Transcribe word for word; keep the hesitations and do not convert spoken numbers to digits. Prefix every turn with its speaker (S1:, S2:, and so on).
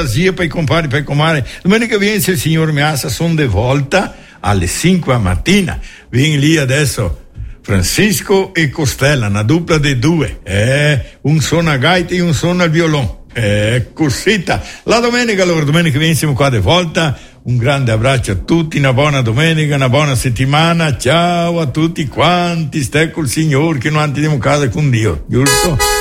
S1: zia, per i compari, per comare. Domenica viene il signor Miassa, sono de volta alle cinque mattina. Vieni lì adesso Francisco e Costella, una dupla di due, eh, un suona a gaita e un suona al violon. Eh, cosita. La domenica, allora, domenica viene siamo qua di volta. Un grande abbraccio a tutti, una buona domenica, una buona settimana. Ciao a tutti quanti, stai col Signore che non andiamo a casa con Dio, giusto?